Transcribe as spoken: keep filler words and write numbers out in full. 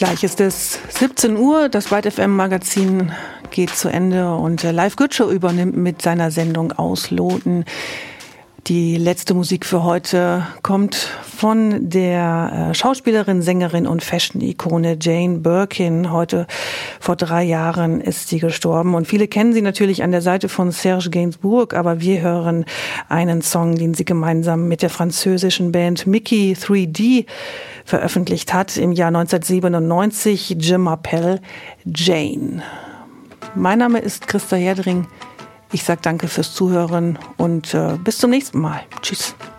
Gleich ist es siebzehn Uhr, das Byte F M Magazin geht zu Ende und Live Gütschow übernimmt mit seiner Sendung Ausloten. Die letzte Musik für heute kommt von der Schauspielerin, Sängerin und Fashion-Ikone Jane Birkin. Heute vor drei Jahren ist sie gestorben und viele kennen sie natürlich an der Seite von Serge Gainsbourg, aber wir hören einen Song, den sie gemeinsam mit der französischen Band Mickey drei D veröffentlicht hat im Jahr neunzehnhundertsiebenundneunzig, Je m'appelle Jane. Mein Name ist Christa Herdring. Ich sage danke fürs Zuhören und äh, bis zum nächsten Mal. Tschüss.